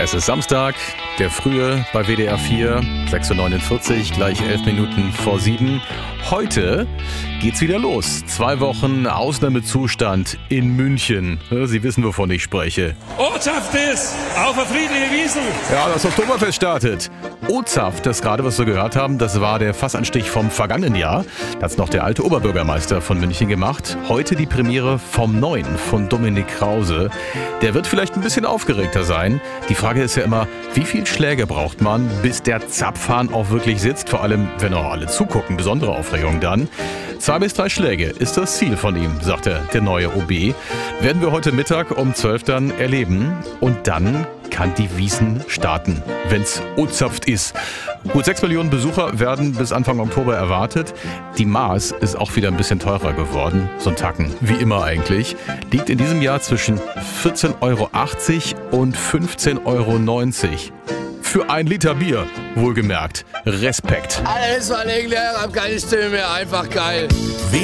Es ist Samstag, der Frühe bei WDR 4, 6.49 Uhr, gleich 11 Minuten vor 7. Heute geht's wieder los. 2 Wochen Ausnahmezustand in München. Sie wissen, wovon ich spreche. Ortschaft ist auf der friedliche Wiesn. Ja, das Oktoberfest startet. Ozaft, das gerade, was wir gehört haben, das war der Fassanstich vom vergangenen Jahr. Das hat noch der alte Oberbürgermeister von München gemacht. Heute die Premiere vom Neuen, von Dominik Krause. Der wird vielleicht ein bisschen aufgeregter sein. Die Frage ist ja immer, wie viel Schläge braucht man, bis der Zapfhahn auch wirklich sitzt? Vor allem, wenn auch alle zugucken. Besondere Aufregung dann. 2 bis 3 Schläge ist das Ziel von ihm, sagt der neue OB. Werden wir heute Mittag um 12 dann erleben. Und dann kann die Wiesn starten, wenn's ozapft ist. Gut 6 Millionen Besucher werden bis Anfang Oktober erwartet. Die Maß ist auch wieder ein bisschen teurer geworden. So ein Tacken, wie immer eigentlich. Liegt in diesem Jahr zwischen 14,80 Euro und 15,90 Euro. Für 1 Liter Bier, wohlgemerkt. Respekt. Alles war legendär, hab keine Stimme mehr, einfach geil.